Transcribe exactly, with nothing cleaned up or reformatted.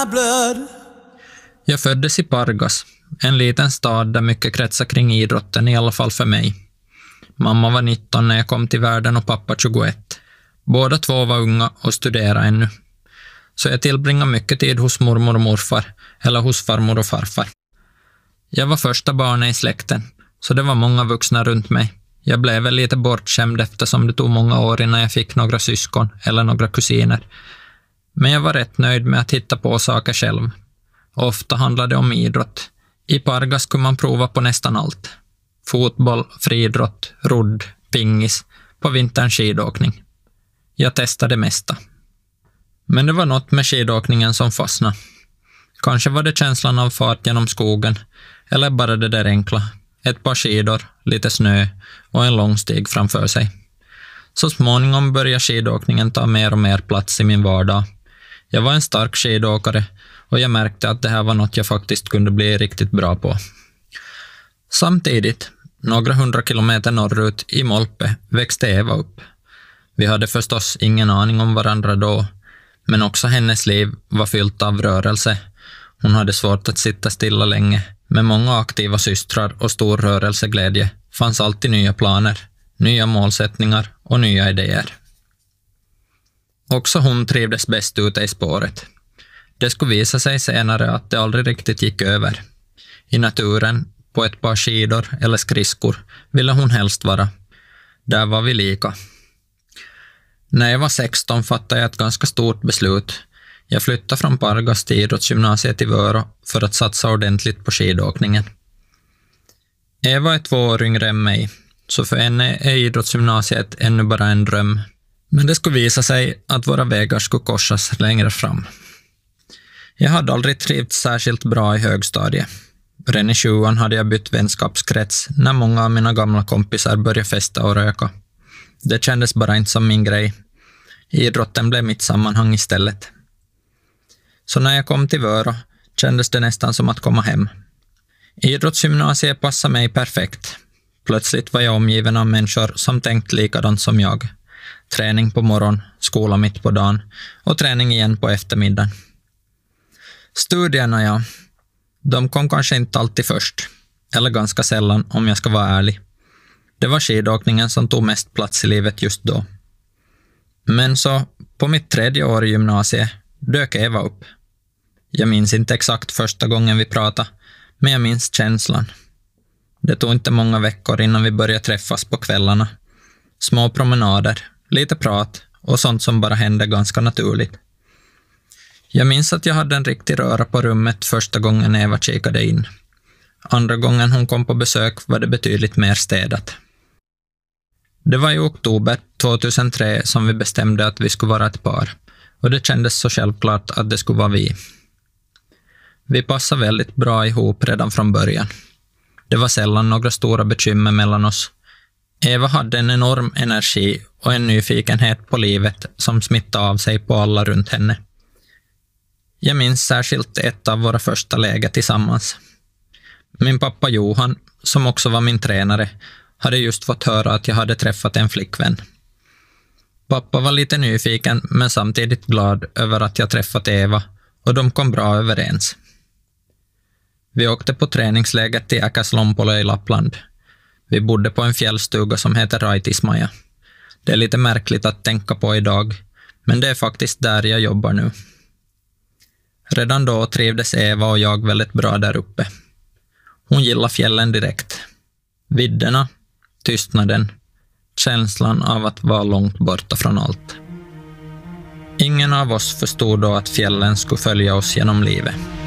Jag föddes i Pargas, en liten stad där mycket kretsar kring idrotten, i alla fall för mig. Mamma var nitton när jag kom till världen och pappa tjugoett. Båda två var unga och studerade ännu. Så jag tillbringade mycket tid hos mormor och morfar, eller hos farmor och farfar. Jag var första barnet i släkten, så det var många vuxna runt mig. Jag blev väl lite bortskämd eftersom det tog många år innan jag fick några syskon eller några kusiner. Men jag var rätt nöjd med att hitta på saker själv. Ofta handlade det om idrott. I Pargas kunde man prova på nästan allt. Fotboll, friidrott, rodd, pingis, på vintern skidåkning. Jag testade det mesta. Men det var något med skidåkningen som fastnade. Kanske var det känslan av fart genom skogen, eller bara det där enkla. Ett par skidor, lite snö och en lång stig framför sig. Så småningom började skidåkningen ta mer och mer plats i min vardag. Jag var en stark skidåkare och jag märkte att det här var något jag faktiskt kunde bli riktigt bra på. Samtidigt, några hundra kilometer norrut i Molpe, växte Eva upp. Vi hade förstås ingen aning om varandra då, men också hennes liv var fyllt av rörelse. Hon hade svårt att sitta stilla länge. Med många aktiva systrar och stor rörelseglädje fanns alltid nya planer, nya målsättningar och nya idéer. Också hon trivdes bäst ute i spåret. Det skulle visa sig senare att det aldrig riktigt gick över. I naturen, på ett par skidor eller skridskor, ville hon helst vara. Där var vi lika. När jag var sexton fattade jag ett ganska stort beslut. Jag flyttade från Pargas till idrottsgymnasiet i Vörå för att satsa ordentligt på skidåkningen. Eva är två år yngre än mig, så för henne är idrottsgymnasiet ännu bara en dröm. Men det skulle visa sig att våra vägar skulle korsas längre fram. Jag hade aldrig trivts särskilt bra i högstadiet. Redan i tjugoan hade jag bytt vänskapskrets när många av mina gamla kompisar började festa och röka. Det kändes bara inte som min grej. Idrotten blev mitt sammanhang istället. Så när jag kom till Vörå kändes det nästan som att komma hem. Idrottsgymnasiet passade mig perfekt. Plötsligt var jag omgiven av människor som tänkt likadant som jag. Träning på morgon, skola mitt på dagen och träning igen på eftermiddagen. Studierna, ja, de kom kanske inte alltid först. Eller ganska sällan, om jag ska vara ärlig. Det var skidåkningen som tog mest plats i livet just då. Men så, på mitt tredje år i gymnasiet, dök Eva upp. Jag minns inte exakt första gången vi pratade, men jag minns känslan. Det tog inte många veckor innan vi började träffas på kvällarna. Små promenader, lite prat och sånt som bara hände ganska naturligt. Jag minns att jag hade en riktig röra på rummet första gången Eva kikade in. Andra gången hon kom på besök var det betydligt mer städat. Det var i oktober tjugohundratre som vi bestämde att vi skulle vara ett par, och det kändes så självklart att det skulle vara vi. Vi passade väldigt bra ihop redan från början. Det var sällan några stora bekymmer mellan oss. Eva hade en enorm energi och en nyfikenhet på livet som smittade av sig på alla runt henne. Jag minns särskilt ett av våra första läger tillsammans. Min pappa Johan, som också var min tränare, hade just fått höra att jag hade träffat en flickvän. Pappa var lite nyfiken men samtidigt glad över att jag träffat Eva, och de kom bra överens. Vi åkte på träningsläget till Äkäslompolo i Lappland. Vi bodde på en fjällstuga som heter Raitismaja. Det är lite märkligt att tänka på idag, men det är faktiskt där jag jobbar nu. Redan då trivdes Eva och jag väldigt bra där uppe. Hon gillar fjällen direkt. Vidderna, tystnaden, känslan av att vara långt borta från allt. Ingen av oss förstod då att fjällen skulle följa oss genom livet.